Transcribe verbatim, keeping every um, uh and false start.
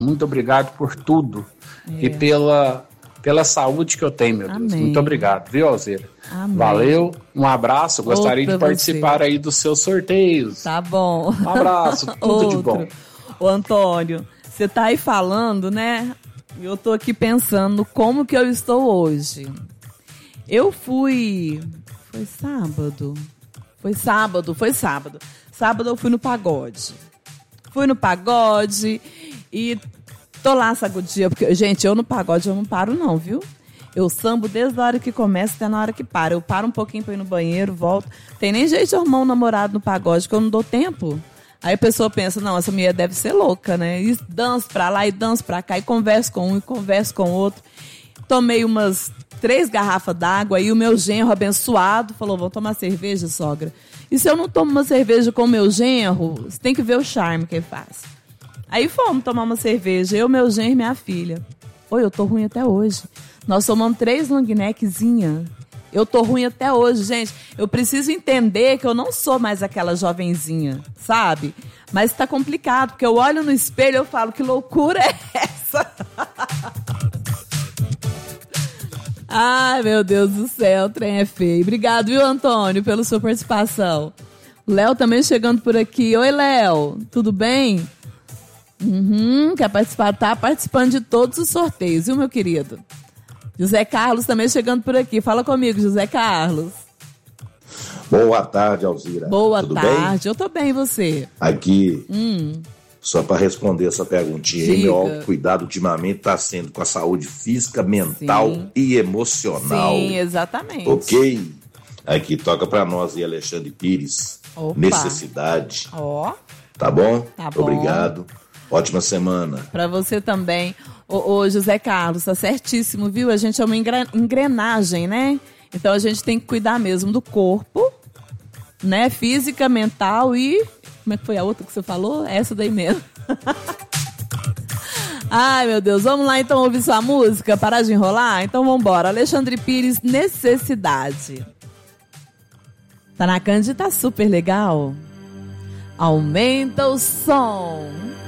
Muito obrigado por tudo é. e pela, pela saúde que eu tenho, meu Amém. Deus. Muito obrigado, viu, Alzira? Amém. Valeu, um abraço. Gostaria Outro de participar você. aí dos seus sorteios. Tá bom. Um abraço, tudo Outro. de bom. Ô, Antônio, você tá aí falando, né? Eu tô aqui pensando como que eu estou hoje. Eu fui... Foi sábado? Foi sábado, foi sábado. Sábado eu fui no pagode. Fui no pagode e tô lá sacudia, porque, gente, eu no pagode eu não paro não, viu? Eu sambo desde a hora que começa até na hora que para. Eu paro um pouquinho pra ir no banheiro, volto. Tem nem jeito de arrumar um namorado no pagode, que eu não dou tempo. Aí a pessoa pensa, não, essa mulher deve ser louca, né? E danço pra lá e danço pra cá, e converso com um e converso com outro. Tomei umas três garrafas d'água e o meu genro abençoado falou, vou tomar cerveja, sogra. E se eu não tomo uma cerveja com o meu genro, você tem que ver o charme que ele faz. Aí fomos tomar uma cerveja, eu, meu genro e minha filha. Oi, eu tô ruim até hoje. Nós tomamos três long neckzinha. Eu tô ruim até hoje, gente. Eu preciso entender que eu não sou mais aquela jovenzinha, sabe? Mas tá complicado, porque eu olho no espelho e eu falo, que loucura é essa? Ai, meu Deus do céu, o trem é feio. Obrigado, viu, Antônio, pela sua participação. O Léo também chegando por aqui. Oi, Léo, tudo bem? Uhum, quer participar? Tá participando de todos os sorteios, viu, meu querido? José Carlos também chegando por aqui. Fala comigo, José Carlos. Boa tarde, Alzira. Boa Tudo tarde, bem? Eu tô bem, e você? Aqui, hum. só para responder essa perguntinha aí, meu cuidado ultimamente está sendo com a saúde física, mental Sim. e emocional. Sim, exatamente. Ok? Aqui, toca para nós aí, Alexandre Pires. Opa. Necessidade. Ó. Oh. Tá bom? Tá bom. Obrigado. Ótima semana. Para você também. Ô, ô, José Carlos, tá certíssimo, viu? A gente é uma engrenagem, né? Então a gente tem que cuidar mesmo do corpo, né? Física, mental e... Como é que foi a outra que você falou? Essa daí mesmo. Ai, meu Deus. Vamos lá, então, ouvir sua música? Parar de enrolar? Então, vamos embora. Alexandre Pires, Necessidade. Tá na Cândido, tá super legal. Aumenta o som.